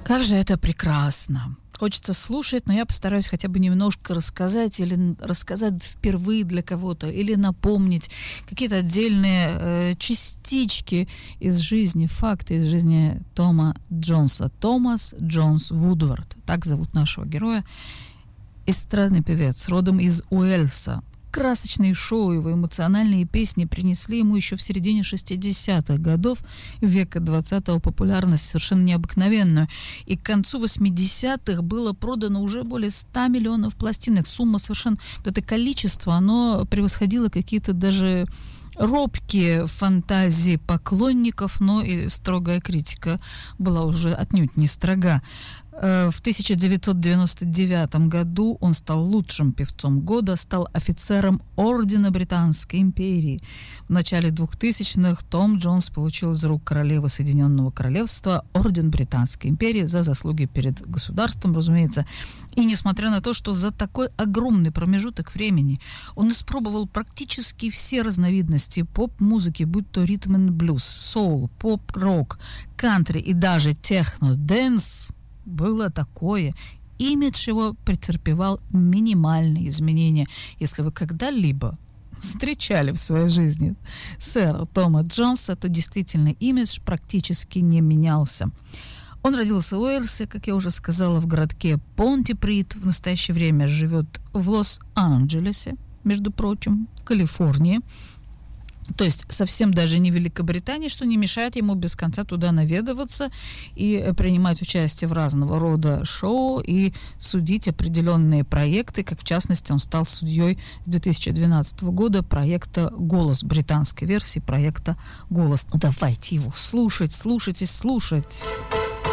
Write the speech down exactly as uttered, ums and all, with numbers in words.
Как же это прекрасно. Хочется слушать, но я постараюсь хотя бы немножко рассказать или рассказать впервые для кого-то, или напомнить какие-то отдельные э, частички из жизни, факты из жизни Тома Джонса. Томас Джонс Вудвард, так зовут нашего героя. Эстрадный певец, родом из Уэльса. Красочные шоу, его эмоциональные песни принесли ему еще в середине шестидесятых годов века двадцатого популярность совершенно необыкновенную. И к концу восьмидесятых было продано уже более ста миллионов пластинок. Сумма совершенно... Вот это количество, оно превосходило какие-то даже робкие фантазии поклонников, но и строгая критика была уже отнюдь не строга. В тысяча девятьсот девяносто девятом году он стал лучшим певцом года, стал офицером Ордена Британской империи. В начале двухтысячных Том Джонс получил из рук королевы Соединенного Королевства Орден Британской империи за заслуги перед государством, разумеется. И несмотря на то, что за такой огромный промежуток времени он испробовал практически все разновидности поп-музыки, будь то ритм н блюз, соул, поп-рок, кантри и даже техно-дэнс, было такое. Имидж его претерпевал минимальные изменения. Если вы когда-либо встречали в своей жизни сэра Тома Джонса, то действительно имидж практически не менялся. Он родился в Уэльсе, как я уже сказала, в городке Понтиприт. В настоящее время живет в Лос-Анджелесе, между прочим, в Калифорнии. То есть совсем даже не Великобритании, что не мешает ему без конца туда наведываться и принимать участие в разного рода шоу и судить определенные проекты, как в частности он стал судьей с две тысячи двенадцатого года проекта «Голос», британской версии проекта «Голос». Ну давайте его слушать, слушать и слушать.